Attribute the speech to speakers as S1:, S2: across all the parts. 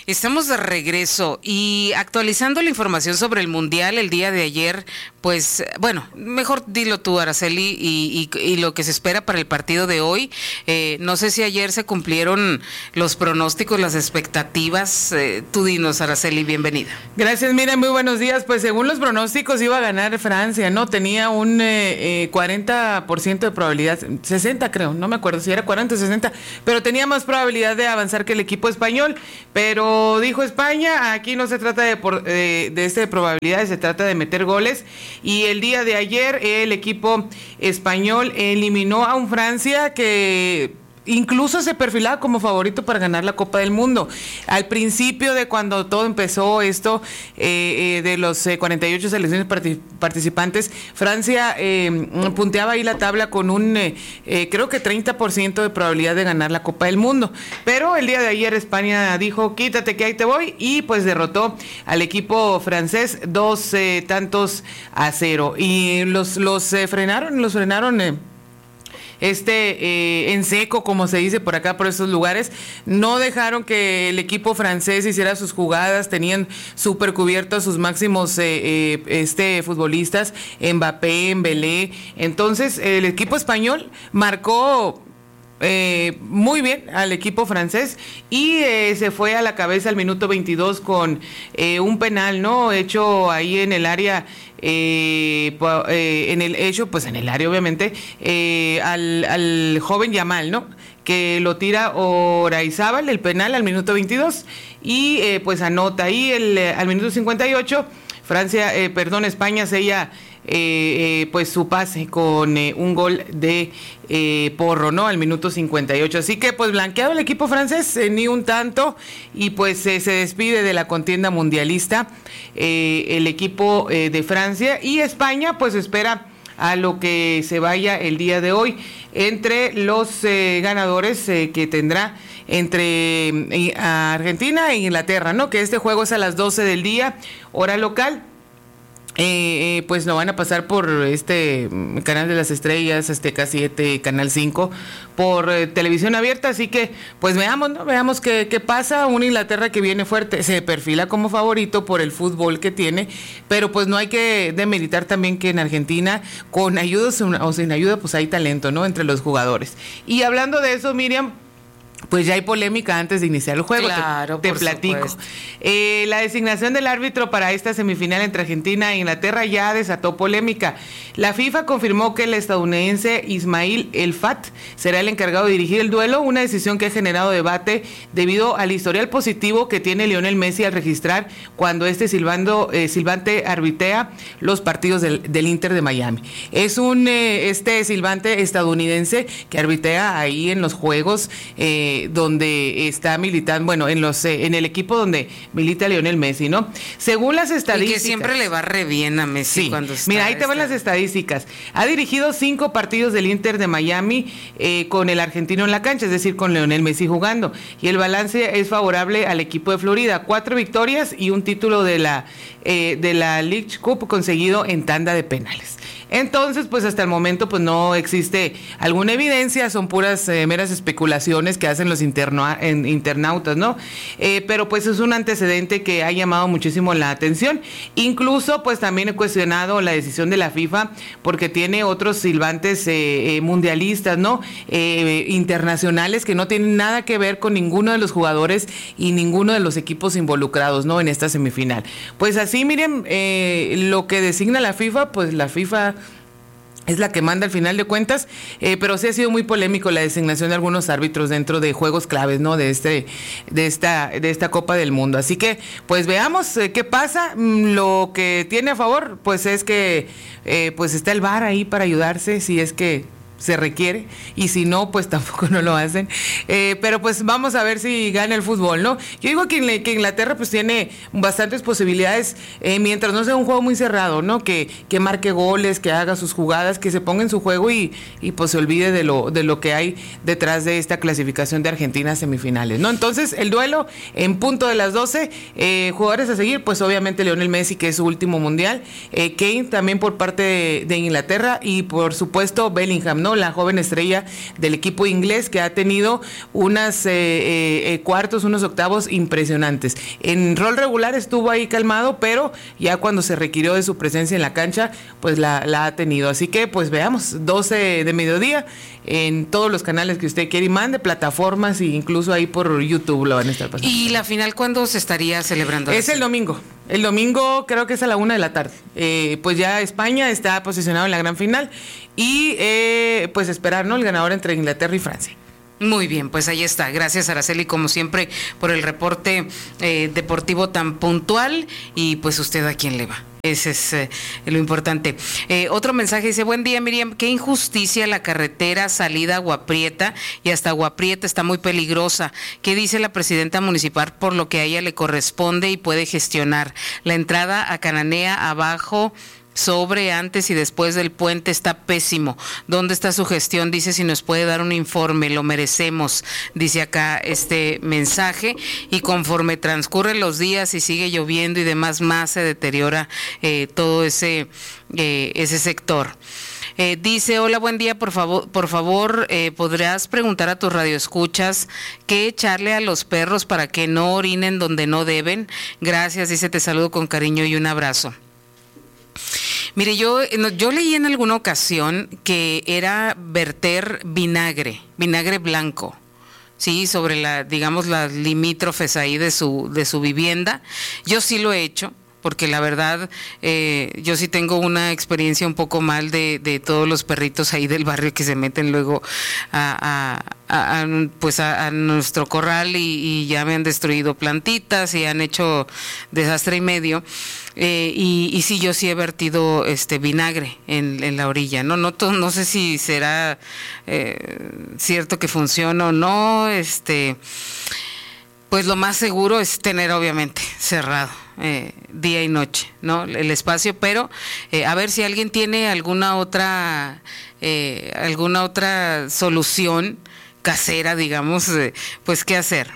S1: Estamos de regreso y actualizando la información sobre el Mundial el día de ayer, pues, bueno, mejor dilo tú, Araceli, y lo que se espera para el partido de hoy. No sé si ayer se cumplieron los pronósticos, las expectativas. Tú dinos, Araceli, bienvenida.
S2: Gracias, mira, muy buenos días. Pues según los pronósticos iba a ganar Francia, ¿no? Tenía un 40% de probabilidad, 60 creo, no me acuerdo si era 40 o 60, pero tenía más probabilidad de avanzar que el equipo español, pero dijo España, aquí no se trata de probabilidades, se trata de meter goles, y el día de ayer el equipo español eliminó a un Francia que incluso se perfilaba como favorito para ganar la Copa del Mundo. Al principio de cuando todo empezó esto, de los 48 selecciones participantes, Francia punteaba ahí la tabla con un, creo que 30% de probabilidad de ganar la Copa del Mundo. Pero el día de ayer España dijo, quítate que ahí te voy, y pues derrotó al equipo francés 2-0. Y los frenaron en seco, como se dice por acá, por esos lugares. No dejaron que el equipo francés hiciera sus jugadas, tenían súper cubiertos sus máximos futbolistas, Mbappé, Embelé. Entonces el equipo español marcó muy bien al equipo francés y se fue a la cabeza al minuto 22 con un penal, ¿no? Hecho ahí en el área, en el área obviamente, al joven Yamal, ¿no? Que lo tira Oraizábal, el penal al minuto 22, y pues anota ahí al minuto 58. España sella pues su pase con un gol de Porro, ¿no? Al minuto 58. Así que pues blanqueado el equipo francés, ni un tanto, y pues se despide de la contienda mundialista el equipo de Francia, y España pues espera a lo que se vaya el día de hoy entre los ganadores que tendrá entre Argentina e Inglaterra, ¿no? Que este juego es a las 12 del día, hora local. Pues lo van a pasar por Canal de las Estrellas, Azteca 7, Canal 5, por televisión abierta, así que pues veamos, ¿no? Veamos qué pasa. Una Inglaterra que viene fuerte, se perfila como favorito por el fútbol que tiene, pero pues no hay que demeritar también que en Argentina, con ayuda o sin ayuda, pues hay talento, ¿no? Entre los jugadores. Y hablando de eso, Miriam, pues ya hay polémica antes de iniciar el juego.
S1: Claro,
S2: te platico. La designación del árbitro para esta semifinal entre Argentina e Inglaterra ya desató polémica. La FIFA confirmó que el estadounidense Ismail El Fat será el encargado de dirigir el duelo, una decisión que ha generado debate debido al historial positivo que tiene Lionel Messi al registrar cuando silbante arbitea los partidos del Inter de Miami. Es un silbante estadounidense que arbitea ahí en los juegos donde está militando, bueno, en el equipo donde milita Lionel Messi, ¿no? Según las estadísticas.
S1: Y que siempre le va re bien a Messi, sí, cuando está.
S2: Mira, ahí te van las estadísticas. Ha dirigido 5 partidos del Inter de Miami con el argentino en la cancha, es decir, con Lionel Messi jugando. Y el balance es favorable al equipo de Florida. 4 victorias y un título de la League Cup conseguido en tanda de penales. Entonces, pues hasta el momento pues no existe alguna evidencia, son puras meras especulaciones que hacen los internautas, ¿no? Pero pues es un antecedente que ha llamado muchísimo la atención. Incluso pues también he cuestionado la decisión de la FIFA porque tiene otros silbantes mundialistas, ¿no? Internacionales que no tienen nada que ver con ninguno de los jugadores y ninguno de los equipos involucrados, ¿no? En esta semifinal. Pues así, miren, lo que designa la FIFA, pues la FIFA es la que manda al final de cuentas, pero sí ha sido muy polémico la designación de algunos árbitros dentro de juegos claves, ¿no? De esta Copa del Mundo. Así que, pues veamos qué pasa. Lo que tiene a favor, pues es que pues está el VAR ahí para ayudarse, si es que se requiere, y si no, pues tampoco no lo hacen, pero pues vamos a ver si gana el fútbol, ¿no? Yo digo que Inglaterra pues tiene bastantes posibilidades, mientras no sea un juego muy cerrado, ¿no? Que marque goles, que haga sus jugadas, que se ponga en su juego y pues se olvide de lo que hay detrás de esta clasificación de Argentina a semifinales, ¿no? Entonces el duelo en punto de las 12, jugadores a seguir, pues obviamente Lionel Messi, que es su último mundial, Kane también por parte de Inglaterra, y por supuesto Bellingham, ¿no? ¿no? La joven estrella del equipo inglés que ha tenido unas cuartos, unos octavos impresionantes. En rol regular estuvo ahí calmado, pero ya cuando se requirió de su presencia en la cancha, pues la ha tenido. Así que pues veamos, 12 de mediodía en todos los canales que usted quiera y mande, plataformas e incluso ahí por YouTube lo van a estar pasando.
S1: ¿Y la final cuándo se estaría celebrando?
S2: Es el domingo. El domingo creo que es a la 1 p.m. Pues ya España está posicionado en la gran final y pues esperar, ¿no? El ganador entre Inglaterra y Francia.
S1: Muy bien, pues ahí está. Gracias, Araceli, como siempre, por el reporte deportivo tan puntual. Y pues usted, ¿a quién le va? Ese es lo importante. Otro mensaje dice: buen día, Miriam, qué injusticia la carretera salida a Agua Prieta y hasta Agua Prieta está muy peligrosa. ¿Qué dice la presidenta municipal por lo que a ella le corresponde y puede gestionar? La entrada a Cananea abajo, sobre, antes y después del puente está pésimo. ¿Dónde está su gestión? Dice si nos puede dar un informe, lo merecemos, dice acá este mensaje. Y conforme transcurren los días y sigue lloviendo y demás, más se deteriora todo ese sector. Dice: hola, buen día, por favor, ¿podrás preguntar a tus radioescuchas qué echarle a los perros para que no orinen donde no deben? Gracias, dice, te saludo con cariño y un abrazo. Mire, yo leí en alguna ocasión que era verter vinagre blanco, sí, sobre las limítrofes ahí de su vivienda. Yo sí lo he hecho, porque la verdad yo sí tengo una experiencia un poco mal de todos los perritos ahí del barrio que se meten luego a nuestro corral y ya me han destruido plantitas y han hecho desastre y medio. Y sí, yo sí he vertido vinagre en la orilla, no sé si será cierto que funciona o no. Pues lo más seguro es tener obviamente cerrado día y noche, ¿no? El espacio, pero a ver si alguien tiene alguna otra solución casera, digamos, pues qué hacer.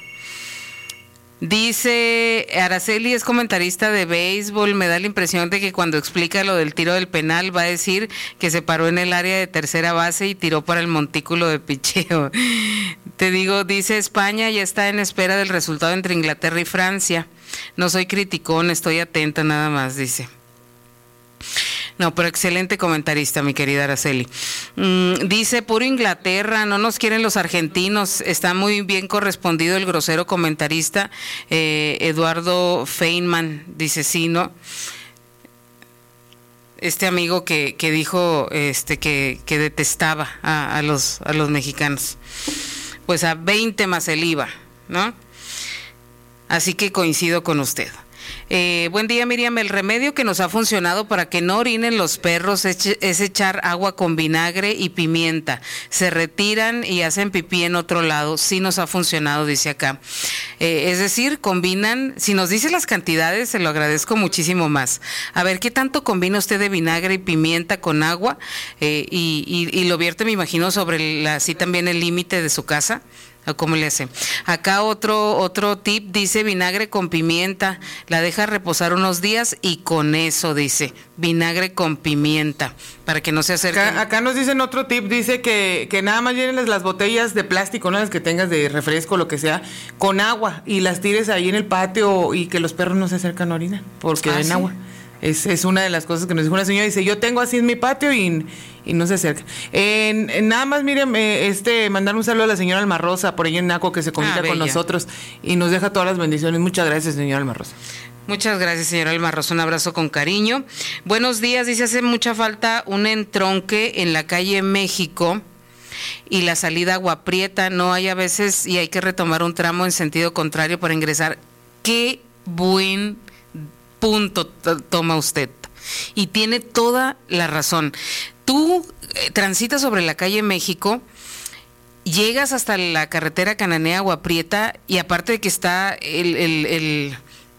S1: Dice: Araceli es comentarista de béisbol, me da la impresión de que cuando explica lo del tiro del penal va a decir que se paró en el área de tercera base y tiró para el montículo de picheo. Te digo, dice: España ya está en espera del resultado entre Inglaterra y Francia. No soy criticón, estoy atenta nada más, dice. No, pero excelente comentarista, mi querida Araceli. Dice: puro Inglaterra, no nos quieren los argentinos. Está muy bien correspondido el grosero comentarista Eduardo Feynman. Dice: sí, ¿no? Este amigo que dijo que detestaba a los mexicanos. Pues a 20 más el IVA, ¿no? Así que coincido con usted. Buen día, Miriam. El remedio que nos ha funcionado para que no orinen los perros es echar agua con vinagre y pimienta. Se retiran y hacen pipí en otro lado. Sí nos ha funcionado, dice acá. Es decir, combinan, si nos dice las cantidades, se lo agradezco muchísimo más. A ver, ¿qué tanto combina usted de vinagre y pimienta con agua? Y lo vierte, me imagino, sobre así también el límite de su casa. ¿Cómo le hace? Acá otro tip, dice: vinagre con pimienta, la deja reposar unos días y con eso, dice, vinagre con pimienta, para que no se acerquen.
S2: Acá nos dicen otro tip, dice que nada más llénenles las botellas de plástico, ¿no? Las que tengas de refresco, lo que sea, con agua y las tires ahí en el patio y que los perros no se acercan a orinar, porque ven, ¿sí?, agua. Es una de las cosas que nos dijo una señora. Dice: yo tengo así en mi patio y no se acerca. Nada más, miren, mandar un saludo a la señora Alma Rosa, por ahí en Naco, que se comunica con nosotros y nos deja todas las bendiciones. Muchas gracias, señora Alma Rosa.
S1: Muchas gracias, señora Alma Rosa. Un abrazo con cariño. Buenos días. Dice: hace mucha falta un entronque en la calle México y la salida Agua Prieta. No hay a veces y hay que retomar un tramo en sentido contrario para ingresar. Qué buen punto toma usted y tiene toda la razón. Tú transitas sobre la calle México, llegas hasta la carretera Cananea Agua Prieta y aparte de que está el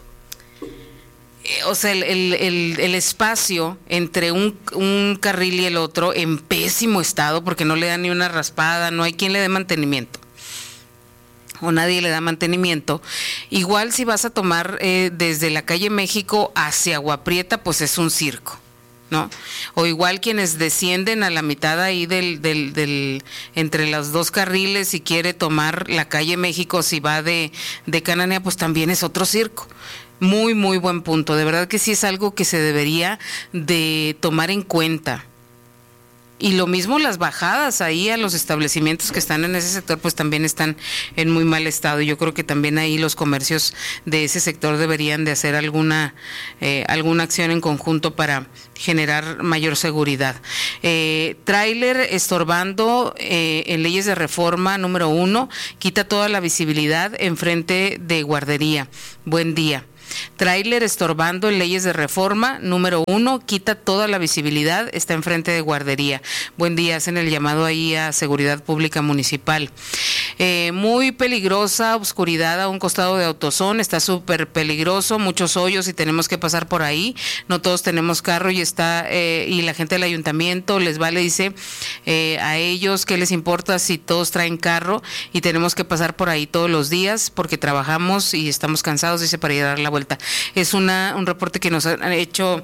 S1: espacio entre un carril y el otro en pésimo estado porque no le da ni una raspada, no hay quien le dé mantenimiento o nadie le da mantenimiento. Igual si vas a tomar desde la calle México hacia Agua Prieta, pues es un circo, ¿no? O igual quienes descienden a la mitad ahí entre los dos carriles, si quiere tomar la calle México, si va de Cananea, pues también es otro circo. Muy, muy buen punto. De verdad que sí es algo que se debería de tomar en cuenta. Y lo mismo las bajadas ahí a los establecimientos que están en ese sector, pues también están en muy mal estado. Yo creo que también ahí los comercios de ese sector deberían de hacer alguna acción en conjunto para generar mayor seguridad. Tráiler estorbando en leyes de reforma número 1, quita toda la visibilidad enfrente de guardería. Buen día. Tráiler estorbando en leyes de reforma número 1, quita toda la visibilidad, está enfrente de guardería. Buen día, hacen el llamado ahí a Seguridad Pública Municipal. Muy peligrosa, oscuridad a un costado de AutoZone, está súper peligroso, muchos hoyos y tenemos que pasar por ahí. No todos tenemos carro y y la gente del ayuntamiento les vale, dice a ellos qué les importa si todos traen carro y tenemos que pasar por ahí todos los días porque trabajamos y estamos cansados, dice, para ir a dar la vuelta. Es un reporte que nos han hecho.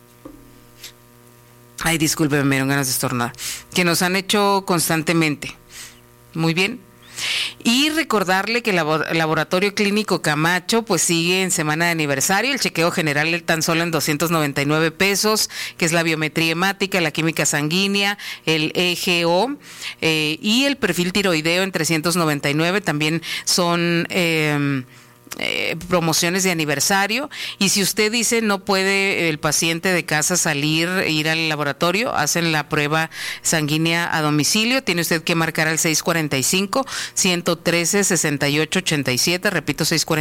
S1: Ay, discúlpeme, me dieron ganas de estornudar. Que nos han hecho constantemente. Muy bien. Y recordarle que el Laboratorio Clínico Camacho pues sigue en semana de aniversario, el chequeo general tan solo en 299 pesos, que es la biometría hemática, la química sanguínea, el EGO y el perfil tiroideo en 399, también son promociones de aniversario. Y si usted dice no puede el paciente de casa ir al laboratorio, hacen la prueba sanguínea a domicilio, tiene usted que marcar al 645-113-6887, repito,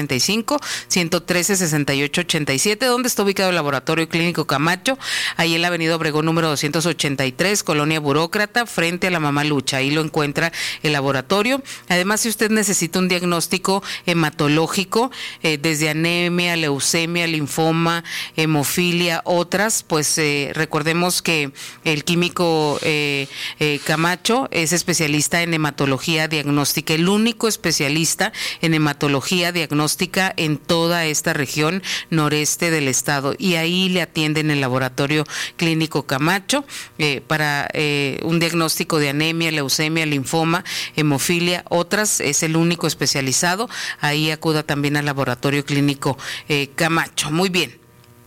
S1: 645-113-6887. ¿Dónde está ubicado el Laboratorio Clínico Camacho? Ahí en la avenida Obregón número 283, Colonia Burócrata, frente a la Mamalucha, ahí lo encuentra el laboratorio. Además, si usted necesita un diagnóstico hematológico, desde anemia, leucemia, linfoma, hemofilia, otras, pues recordemos que el químico Camacho es especialista en hematología diagnóstica, el único especialista en hematología diagnóstica en toda esta región noreste del estado, y ahí le atienden el Laboratorio Clínico Camacho para un diagnóstico de anemia, leucemia, linfoma, hemofilia, otras, es el único especializado. Ahí acuda también al Laboratorio Clínico Camacho. Muy bien.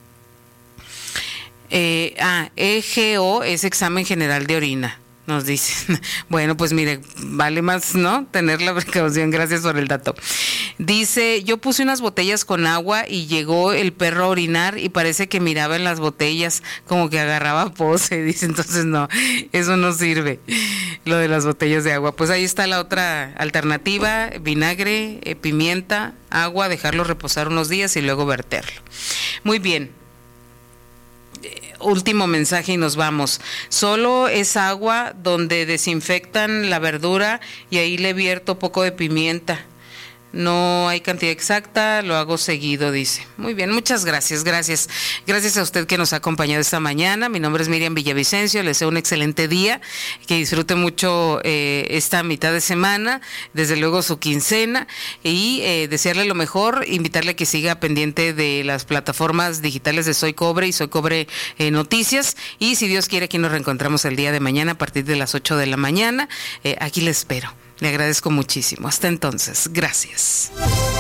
S1: EGO es examen general de orina, nos dicen. Bueno, pues mire, vale más, ¿no?, tener la precaución. Gracias por el dato. Dice, yo puse unas botellas con agua y llegó el perro a orinar y parece que miraba en las botellas como que agarraba pose, dice. Entonces no, eso no sirve, lo de las botellas de agua. Pues ahí está la otra alternativa: vinagre, pimienta, agua, dejarlo reposar unos días y luego verterlo. Muy bien. Último mensaje y nos vamos. Solo es agua donde desinfectan la verdura y ahí le vierto poco de pimienta. No hay cantidad exacta, lo hago seguido, dice. Muy bien, muchas gracias, gracias. Gracias a usted que nos ha acompañado esta mañana. Mi nombre es Miriam Villavicencio, le deseo un excelente día, que disfrute mucho esta mitad de semana, desde luego su quincena, y desearle lo mejor, invitarle a que siga pendiente de las plataformas digitales de Soy Cobre y Soy Cobre Noticias, y si Dios quiere, aquí nos reencontramos el día de mañana a partir de las 8 de la mañana. Aquí le espero. Le agradezco muchísimo. Hasta entonces. Gracias.